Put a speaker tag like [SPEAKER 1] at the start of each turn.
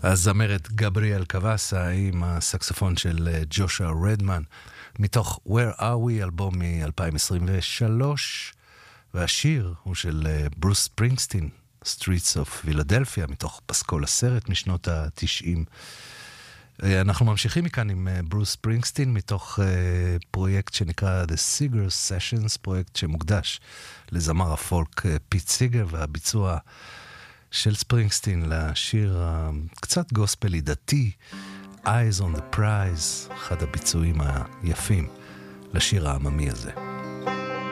[SPEAKER 1] הזמרת גבריאל קוואסה עם הסקסופון של ג'ושה רדמן, מתוך Where Are We, אלבום מ-2023, והשיר הוא של ברוס ספרינגסטין, Streets of Philadelphia, מתוך פסקול הסרט משנות ה-90. אנחנו ממשיכים מכאן עם ברוס ספרינגסטין, מתוך פרויקט שנקרא The Seeger Sessions, פרויקט שמוקדש לזמר הפולק פיט סיגר, והביצוע של ספרינגסטין לשיר קצת גוספלי דתי, Eyes on the Prize, אחד הביצועים היפים לשיר העממי הזה.